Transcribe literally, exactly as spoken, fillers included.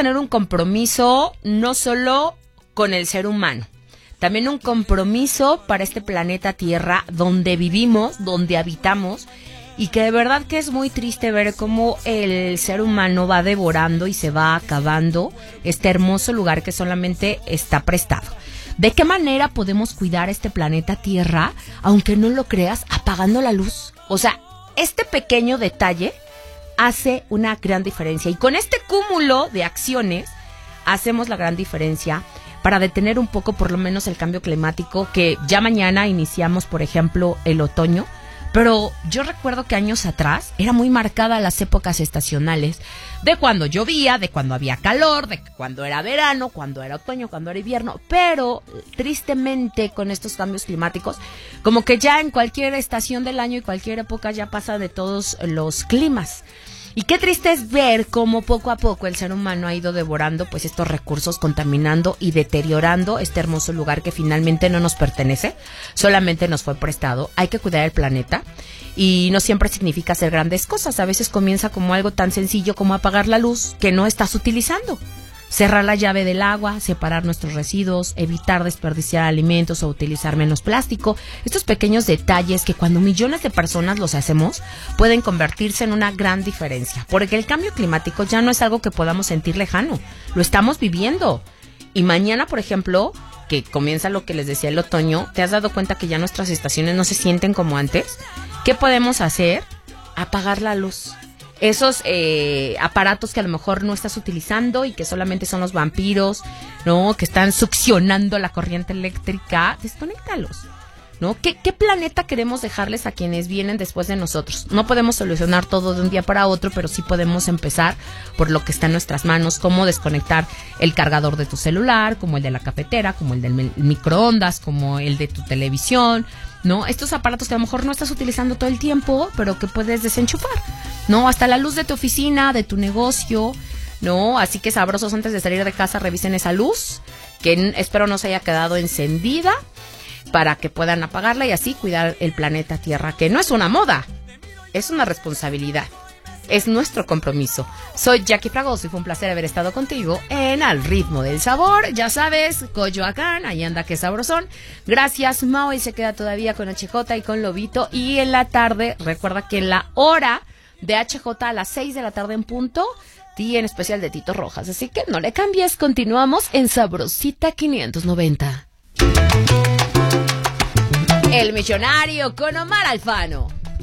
tener un compromiso no solo con el ser humano, también un compromiso para este planeta Tierra donde vivimos, donde habitamos, y que de verdad que es muy triste ver cómo el ser humano va devorando y se va acabando este hermoso lugar que solamente está prestado. ¿De qué manera podemos cuidar este planeta Tierra, aunque no lo creas, apagando la luz? O sea, este pequeño detalle hace una gran diferencia, y con este cúmulo de acciones hacemos la gran diferencia para detener un poco por lo menos el cambio climático, que ya mañana iniciamos, por ejemplo, el otoño. Pero yo recuerdo que años atrás era muy marcada las épocas estacionales, de cuando llovía, de cuando había calor, de cuando era verano, cuando era otoño, cuando era invierno. Pero tristemente con estos cambios climáticos, como que ya en cualquier estación del año y cualquier época ya pasa de todos los climas. Y qué triste es ver cómo poco a poco el ser humano ha ido devorando pues estos recursos, contaminando y deteriorando este hermoso lugar que finalmente no nos pertenece, solamente nos fue prestado. Hay que cuidar el planeta y no siempre significa hacer grandes cosas. A veces comienza como algo tan sencillo como apagar la luz que no estás utilizando. Cerrar la llave del agua, separar nuestros residuos, evitar desperdiciar alimentos o utilizar menos plástico. Estos pequeños detalles que cuando millones de personas los hacemos pueden convertirse en una gran diferencia. Porque el cambio climático ya no es algo que podamos sentir lejano, lo estamos viviendo. Y mañana, por ejemplo, que comienza lo que les decía el otoño, ¿te has dado cuenta que ya nuestras estaciones no se sienten como antes? ¿Qué podemos hacer? Apagar la luz. Esos eh, aparatos que a lo mejor no estás utilizando y que solamente son los vampiros, ¿no? Que están succionando la corriente eléctrica, desconéctalos, ¿no? ¿Qué, ¿Qué planeta queremos dejarles a quienes vienen después de nosotros? No podemos solucionar todo de un día para otro, pero sí podemos empezar por lo que está en nuestras manos, como desconectar el cargador de tu celular, como el de la cafetera, como el del microondas, como el de tu televisión, ¿no? Estos aparatos que a lo mejor no estás utilizando todo el tiempo, pero que puedes desenchufar, ¿no? Hasta la luz de tu oficina, de tu negocio, ¿no? Así que sabrosos, antes de salir de casa, revisen esa luz, que espero no se haya quedado encendida, para que puedan apagarla y así cuidar el planeta Tierra, que no es una moda, es una responsabilidad. Es nuestro compromiso. Soy Jackie Fragoso y fue un placer haber estado contigo en Al Ritmo del Sabor. Ya sabes, Coyoacán, ahí anda que sabrosón. Gracias, Mao, y se queda todavía con H J y con Lobito. Y en la tarde, recuerda que en la hora de H J a las seis de la tarde en punto, y en especial de Tito Rojas. Así que no le cambies, continuamos en Sabrosita quinientos noventa. El Millonario con Omar Alfano.